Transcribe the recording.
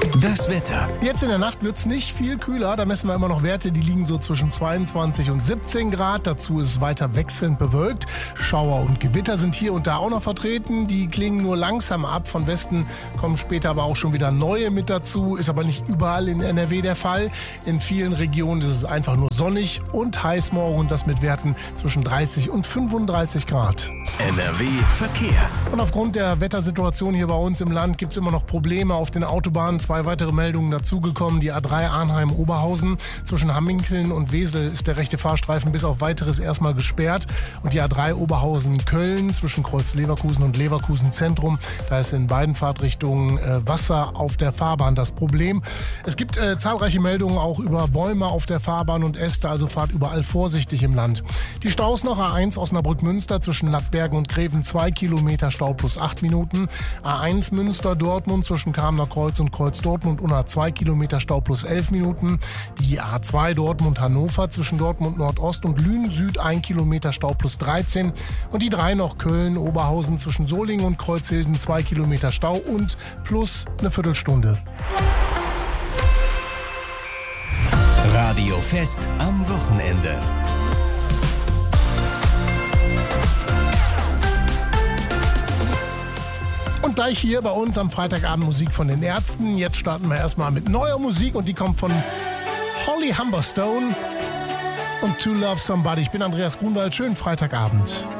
Das Wetter. Jetzt in der Nacht wird es nicht viel kühler. Da messen wir immer noch Werte, die liegen so zwischen 22 und 17 Grad. Dazu ist es weiter wechselnd bewölkt. Schauer und Gewitter sind hier und da auch noch vertreten. Die klingen nur langsam ab. Von Westen kommen später aber auch schon wieder neue mit dazu. Ist aber nicht überall in NRW der Fall. In vielen Regionen ist es einfach nur sonnig und heiß morgen. Und das mit Werten zwischen 30 und 35 Grad. NRW Verkehr. Und aufgrund der Wettersituation hier bei uns im Land gibt es immer noch Probleme auf den Autobahnen. 2 weitere Meldungen dazugekommen. Die A3 Arnheim-Oberhausen. Zwischen Hamminkeln und Wesel ist der rechte Fahrstreifen bis auf Weiteres erstmal gesperrt. Und die A3 Oberhausen-Köln zwischen Kreuz Leverkusen und Leverkusen Zentrum. Da ist in beiden Fahrtrichtungen Wasser auf der Fahrbahn das Problem. Es gibt zahlreiche Meldungen auch über Bäume auf der Fahrbahn und Äste. Also fahrt überall vorsichtig im Land. Die Staus noch: A1 Osnabrück-Münster zwischen Lattbergen und Greven 2 Kilometer Stau plus 8 Minuten. A1 Münster-Dortmund zwischen Kamener Kreuz und Kreuz-Dortmund und A2 Kilometer Stau plus 11 Minuten. Die A2 Dortmund-Hannover zwischen Dortmund Nordost und Lünen Süd 1 Kilometer Stau plus 13. Und die 3 noch Köln-Oberhausen zwischen Solingen und Kreuzhilden 2 Kilometer Stau und plus eine Viertelstunde. Radio Fest am Wochenende. Und gleich hier bei uns am Freitagabend Musik von den Ärzten. Jetzt starten wir erstmal mit neuer Musik und die kommt von Holly Humberstone und To Love Somebody. Ich bin Andreas Grunwald. Schönen Freitagabend.